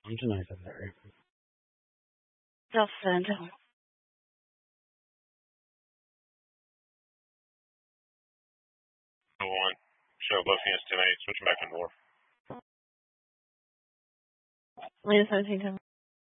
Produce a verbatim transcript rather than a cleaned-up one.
I'm tonight in the area. Justin. One. Show both hands tonight. Switching back to north. Lane seventeen ten.